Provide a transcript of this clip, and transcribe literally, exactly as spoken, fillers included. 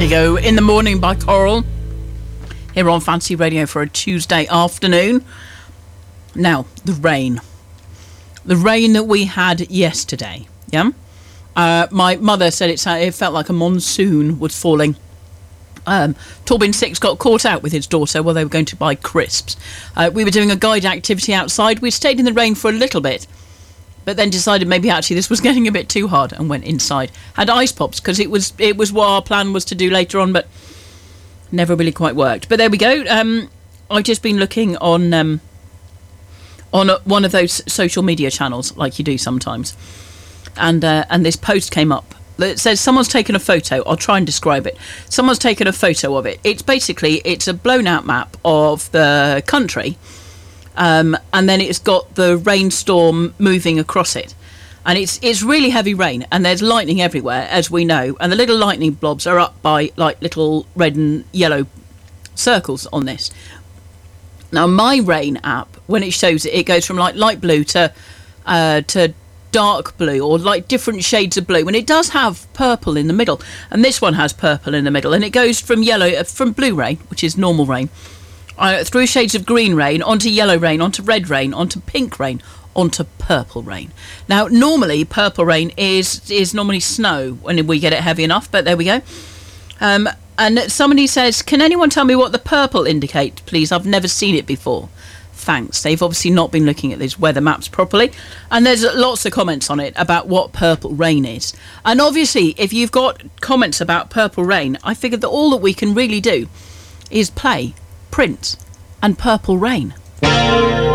There you go, In the Morning by Coral, here on Fancy Radio for a Tuesday afternoon. Now, the rain. The rain that we had yesterday, yeah? Uh, my mother said it, it felt like a monsoon was falling. Um, Torbin Six got caught out with his daughter while they were going to buy crisps. Uh, we were doing a guide activity outside. We stayed in the rain for a little bit, but then decided maybe actually this was getting a bit too hard and went inside. Had ice pops because it was it was what our plan was to do later on, but never really quite worked. But there we go. Um, I've just been looking on um, on a, one of those social media channels, like you do sometimes, and uh, and this post came up that says someone's taken a photo. I'll try and describe it. Someone's taken a photo of it. It's basically it's a blown out map of the country. Um, and then it's got the rainstorm moving across it, and it's it's really heavy rain, and there's lightning everywhere, as we know, and the little lightning blobs are up by like little red and yellow circles on this. Now my rain app, when it shows it, it goes from like light blue to uh, to dark blue, or like different shades of blue, and it does have purple in the middle, and this one has purple in the middle, and it goes from yellow from blue rain, which is normal rain, Uh, through shades of green rain, onto yellow rain, onto red rain, onto pink rain, onto purple rain. Now, normally, purple rain is is normally snow when we get it heavy enough, but there we go. Um, and somebody says, can anyone tell me what the purple indicates, please? I've never seen it before. Thanks. They've obviously not been looking at these weather maps properly. And there's lots of comments on it about what purple rain is. And obviously, if you've got comments about purple rain, I figured that all that we can really do is play Prince and Purple Rain.